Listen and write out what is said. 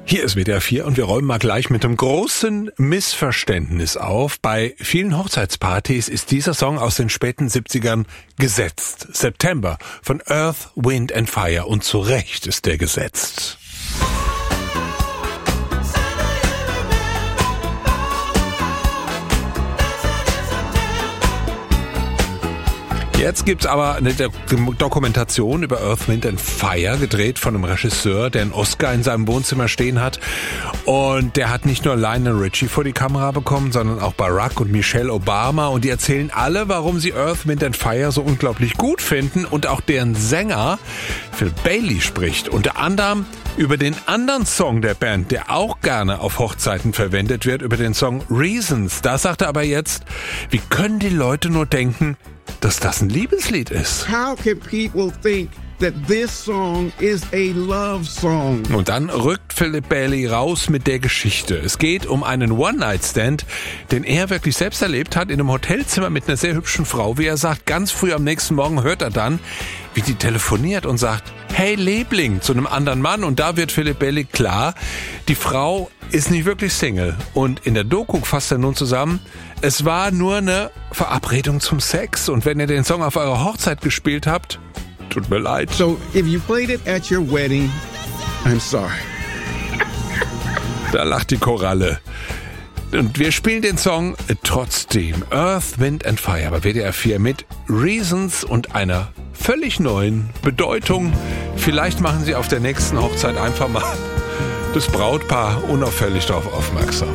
Hier ist WDR 4 und wir räumen mal gleich mit einem großen Missverständnis auf. Bei vielen Hochzeitspartys ist dieser Song aus den späten 70ern gesetzt. September von Earth, Wind and Fire. Und zu Recht ist der gesetzt. Jetzt gibt's aber eine Dokumentation über Earth, Wind and Fire, gedreht von einem Regisseur, der einen Oscar in seinem Wohnzimmer stehen hat. Und der hat nicht nur Lionel Richie vor die Kamera bekommen, sondern auch Barack und Michelle Obama. Und die erzählen alle, warum sie Earth, Wind and Fire so unglaublich gut finden. Und auch deren Sänger Phil Bailey spricht unter anderem über den anderen Song der Band, der auch gerne auf Hochzeiten verwendet wird, über den Song Reasons. Da sagt er aber jetzt, wie können die Leute nur denken, dass das ein Liebeslied ist? How can people think that this song is a love song? Und dann rückt Philip Bailey raus mit der Geschichte. Es geht um einen One-Night-Stand, den er wirklich selbst erlebt hat in einem Hotelzimmer mit einer sehr hübschen Frau. Wie er sagt, ganz früh am nächsten Morgen hört er dann, wie die telefoniert und sagt, hey Liebling, zu einem anderen Mann. Und da wird Philip Bailey klar, die Frau ist nicht wirklich Single. Und in der Doku fasst er nun zusammen, es war nur eine Verabredung zum Sex. Und wenn ihr den Song auf eurer Hochzeit gespielt habt, tut mir leid. So, if you played it at your wedding, I'm sorry. Da lacht die Koralle. Und wir spielen den Song trotzdem. Earth, Wind and Fire bei WDR 4 mit Reasons und einer völlig neuen Bedeutung. Vielleicht machen Sie auf der nächsten Hochzeit einfach mal das Brautpaar unauffällig darauf aufmerksam.